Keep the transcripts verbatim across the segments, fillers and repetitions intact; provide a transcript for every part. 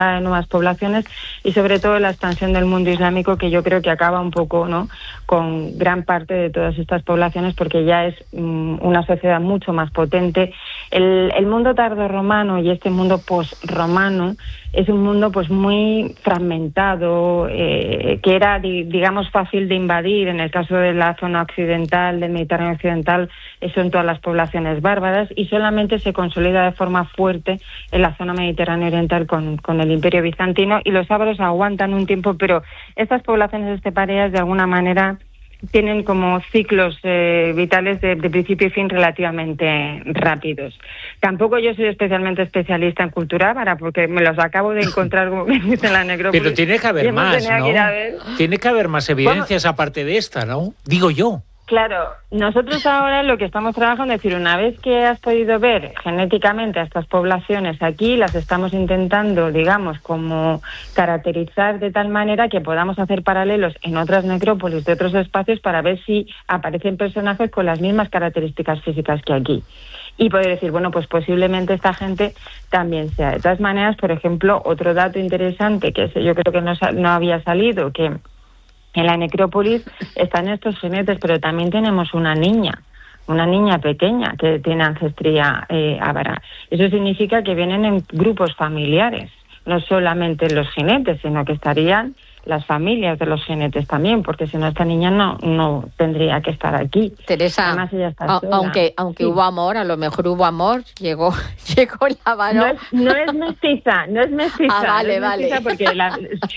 de nuevas poblaciones y sobre todo la expansión del mundo islámico, que yo creo que acaba un poco, ¿no?, con gran parte de todas estas poblaciones, porque ya es um, una sociedad mucho más potente. El, el mundo tardorromano y este mundo posromano es un mundo pues muy fragmentado, eh, que era, di, digamos, fácil de invadir. En el caso de la zona occidental, del Mediterráneo occidental, son todas las poblaciones bárbaras, y solamente se consolida de forma fuerte en la zona mediterránea oriental con, con el Imperio Bizantino, y los ávaros aguantan un tiempo, pero estas poblaciones estepareas de alguna manera tienen como ciclos eh, vitales de, de principio y fin relativamente rápidos. Tampoco yo soy especialmente especialista en cultura ávara, porque me los acabo de encontrar, como me dice, en la necrópolis. Pero tiene que haber más, ¿no? Que tiene que haber más evidencias, bueno, aparte de esta, ¿no? Digo yo. Claro, nosotros ahora lo que estamos trabajando es decir, una vez que has podido ver genéticamente a estas poblaciones aquí, las estamos intentando, digamos, como caracterizar de tal manera que podamos hacer paralelos en otras necrópolis de otros espacios para ver si aparecen personajes con las mismas características físicas que aquí. Y poder decir, bueno, pues posiblemente esta gente también sea. De todas maneras, por ejemplo, otro dato interesante que yo creo que no, no había salido, que en la necrópolis están estos jinetes, pero también tenemos una niña, una niña pequeña que tiene ancestría eh, ávara. Eso significa que vienen en grupos familiares, no solamente los jinetes, sino que estarían las familias de los jinetes también, porque si no, esta niña no no tendría que estar aquí. Teresa, además ella está a, sola. aunque aunque sí. hubo amor, a lo mejor hubo amor, llegó llegó el ávaro. No es, no es mestiza, no es mestiza. Ah, vale, no es mestiza vale. Porque la...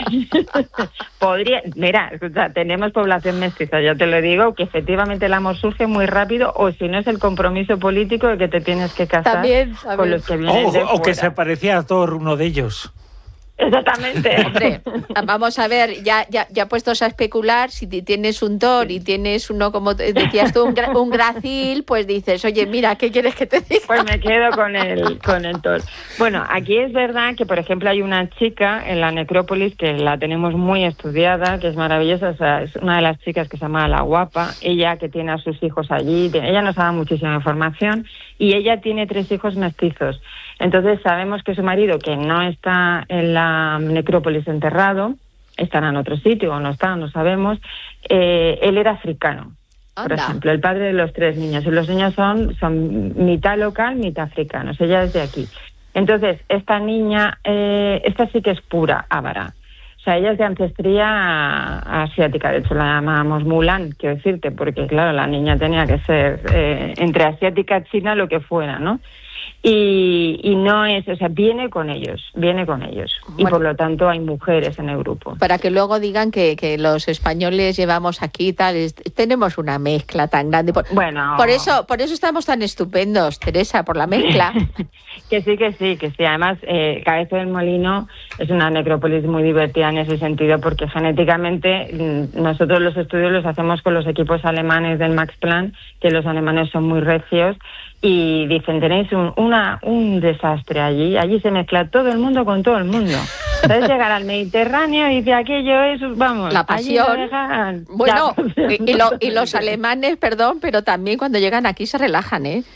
podría, mira, escucha, tenemos población mestiza, yo te lo digo, que efectivamente el amor surge muy rápido, o si no es el compromiso político de que te tienes que casar también, también. con los que vienen o, de o fuera. que se parecía a Thor, uno de ellos. Exactamente. Hombre, vamos a ver, ya, ya, ya puestos a especular, si tienes un Thor y tienes uno, como decías tú, un, gra, un Gracil, pues dices, oye, mira, ¿qué quieres que te diga? Pues me quedo con el, con el Thor. Bueno, aquí es verdad que, por ejemplo, hay una chica en la necrópolis que la tenemos muy estudiada, que es maravillosa, o sea, es una de las chicas que se llama La Guapa, ella que tiene a sus hijos allí, ella nos ha dado muchísima información, y ella tiene tres hijos mestizos. Entonces sabemos que su marido, que no está en la necrópolis enterrado, estará en otro sitio o no está, no sabemos, eh, él era africano. Anda. Por ejemplo, el padre de los tres niños. Y los niños son, son mitad local, mitad africanos. Ella es de aquí. Entonces, esta niña, eh, esta sí que es pura ávara. O sea, ella es de ancestría asiática. De hecho, la llamamos Mulan, quiero decirte, porque, claro, la niña tenía que ser eh, entre asiática, china, lo que fuera, ¿no? Y, y no es, o sea, viene con ellos, viene con ellos. Bueno, y por lo tanto hay mujeres en el grupo. Para que luego digan que, que los españoles llevamos aquí tal, es, tenemos una mezcla tan grande. Por, bueno, por eso, por eso estamos tan estupendos, Teresa, por la mezcla. Que sí, que sí, que sí. Además, eh, Cabezo del Molino es una necrópolis muy divertida en ese sentido, porque genéticamente nosotros los estudios los hacemos con los equipos alemanes del Max Planck, que los alemanes son muy recios, y dicen, tenéis un, una, un desastre allí, allí se mezcla todo el mundo con todo el mundo. Entonces llegar al Mediterráneo y de aquello es, vamos, la pasión. Dejan, bueno, la... y, y, lo, y los alemanes, perdón, pero también cuando llegan aquí se relajan, ¿eh?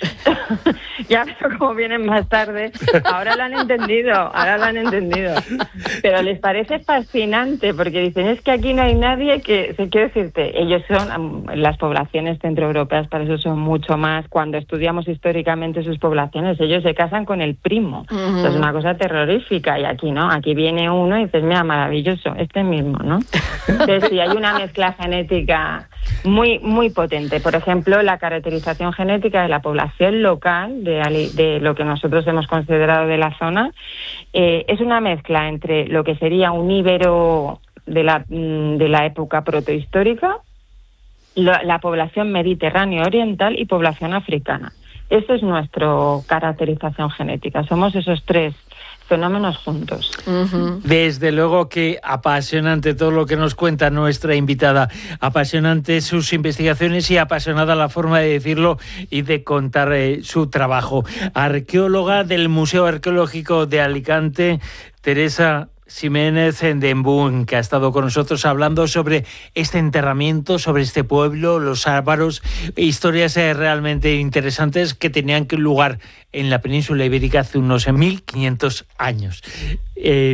Ya veo cómo vienen más tarde. Ahora lo han entendido, ahora lo han entendido. Pero les parece fascinante porque dicen, es que aquí no hay nadie que... Quiero decirte, ellos son, las poblaciones centroeuropeas para eso son mucho más. Cuando estudiamos históricamente sus poblaciones, ellos se casan con el primo. Uh-huh. Eso es una cosa terrorífica. Y aquí no, aquí viene uno y dices, mira, maravilloso, este mismo, ¿no? Entonces sí, hay una mezcla genética muy, muy potente. Por ejemplo, la caracterización genética de la población local, de, de lo que nosotros hemos considerado de la zona, eh, es una mezcla entre lo que sería un íbero de la, de la época protohistórica, la, la población mediterránea oriental y población africana. Esa es nuestra caracterización genética. Somos esos tres fenómenos juntos. Uh-huh. Desde luego que apasionante todo lo que nos cuenta nuestra invitada, apasionante sus investigaciones y apasionada la forma de decirlo y de contar eh, su trabajo. Arqueóloga del Museo Arqueológico de Alicante, Teresa Ximénez de Embún, que ha estado con nosotros hablando sobre este enterramiento, sobre este pueblo, los Álvaros, historias realmente interesantes que tenían lugar en la península ibérica hace unos mil quinientos años. Eh,